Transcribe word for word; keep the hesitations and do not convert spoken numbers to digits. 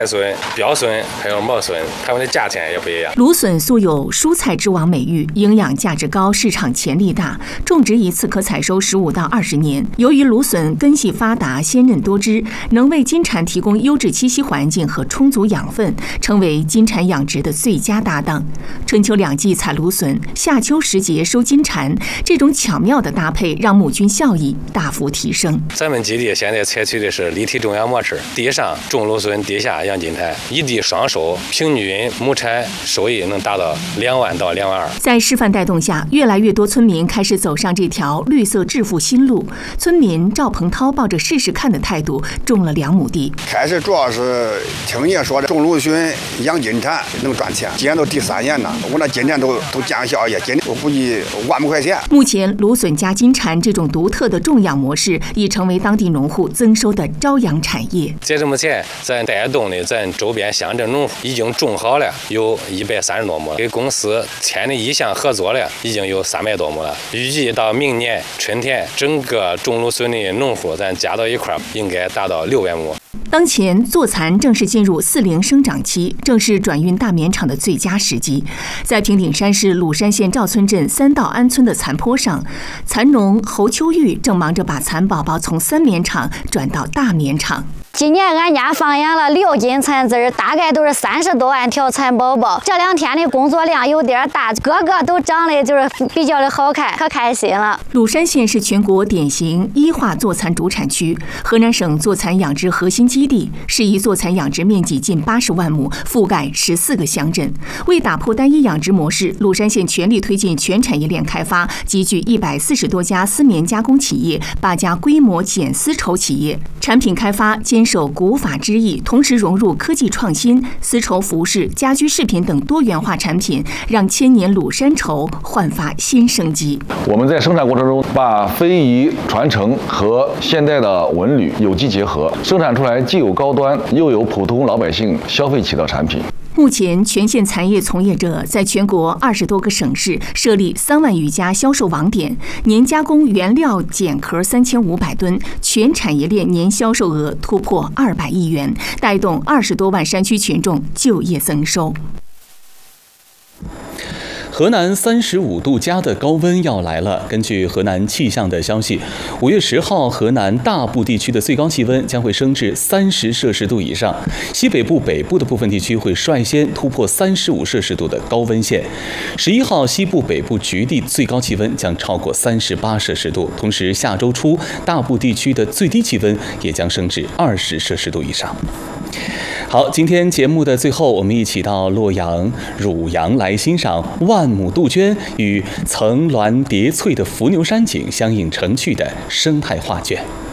海笋、标笋还有毛笋，它们的价钱也不一样。 芦笋素有蔬菜之王美誉，营养价值高，市场潜力大，种植一次可采收十五到二十年。由于芦笋根系发达、鲜嫩多汁，能为金蝉提供优质栖息环境和充足养分，成为金蝉养殖的最佳搭档。春秋两季采芦笋，夏秋时节收金蝉，这种巧妙的搭配让募菌效益大幅提升。 咱们基地现在采取的是立体种养模式，地上种芦笋，地下养金蝉，一地双收，平均亩产收益能达到两万到两万二。 在示范带动下，越来越多村民开始走上这条绿色致富新路。村民赵鹏涛抱着试试看的态度，种了两亩地。 开始主要是听爷说的，种芦笋养金蝉能赚钱。今年都第三年了，我那今年都都见效益，今年我估计万把块钱。 目前，芦笋加金蝉这种独特的种养模式，已成为当地农户增收的朝阳产业。 截至目前，咱带动的咱周边乡镇农户已经种好了有一百三十多亩，跟公司签的意向合作了已经有三百多亩了。预计到明年春天，整个种芦笋的农户咱加到一块，应该达到六百亩。 当前坐蚕正是进入四龄生长期，正是转运大绵场的最佳时机。在平顶山市鲁山县赵村镇三道安村的蚕坡上，蚕农侯秋玉正忙着把蚕宝宝从三绵场转到大绵场。 今年俺家放养了六斤蚕丝，大概都是三十多万条蚕宝宝。这两天的工作量有点大，个个都长得就是比较的好看，可开心了。 鲁山县是全国典型一化坐蚕主产区，河南省坐蚕养殖核心基地，适宜坐蚕养殖面积近八十万亩，覆盖十四个乡镇。为打破单一养殖模式，鲁山县全力推进全产业链开发，集聚一百四十多家丝棉加工企业，八家规模剪丝绸企业，产品开发坚守古法之意，同时融入科技创新，丝绸服饰、家居饰品等多元化产品，让千年鲁山绸焕发新生机。 我们在生产过程中，把非遗传承和现代的纹理有机结合，生产出来既有高端，又有普通老百姓消费起的产品。 目前，全县蚕业从业者在全国二十多个省市设立三万余家销售网点，年加工原料茧壳三千五百吨，全产业链年销售额突破二百亿元，带动二十多万山区群众就业增收。 河南三十五度加的高温要来了。根据河南气象的消息，五月十号，河南大部地区的最高气温将会升至三十摄氏度以上，西北部、北部的部分地区会率先突破三十五摄氏度的高温线。十一号，西部、北部局地最高气温将超过三十八摄氏度，同时下周初大部地区的最低气温也将升至二十摄氏度以上。好，今天节目的最后，我们一起到洛阳、汝阳来欣赏万亩杜鹃与层峦叠翠的伏牛山景相映成趣的生态画卷。